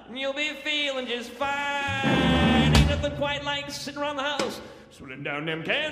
and you'll be feeling just fine. Ain't nothing quite like sitting around the house, swilling down them cans.